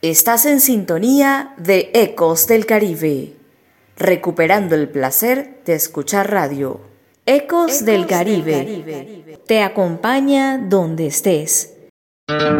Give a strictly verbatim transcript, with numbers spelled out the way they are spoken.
Estás en sintonía de Ecos del Caribe, recuperando el placer de escuchar radio. Ecos, Ecos del Caribe, del Caribe te acompaña donde estés.